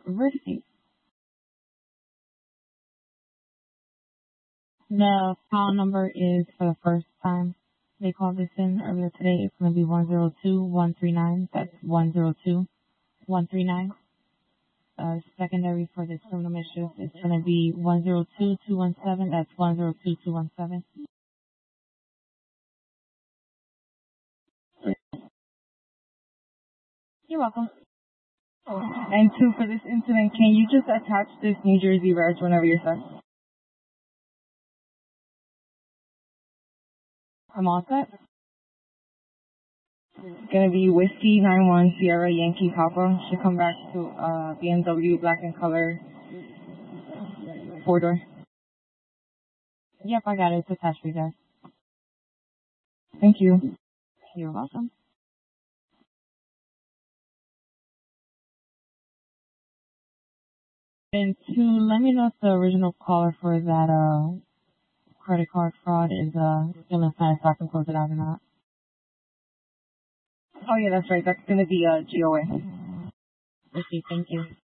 receipt. The file number is for the first time they called this in earlier today. It's going to be 102139. That's 102139. Secondary for this criminal mischief is going to be 102217. That's 102217. You're welcome. And two, for this incident, can you just attach this New Jersey reg whenever you're set? I'm all set. It's gonna be Whiskey 91 Sierra Yankee Papa. Should come back to BMW black and color 4-door. Yep, I got it. It's attached for you guys. Thank you. You're welcome. And two, let me know if the original caller for that credit card fraud is still inside so I can close it out or not. Oh yeah, that's right. That's gonna be GOA. Okay, thank you.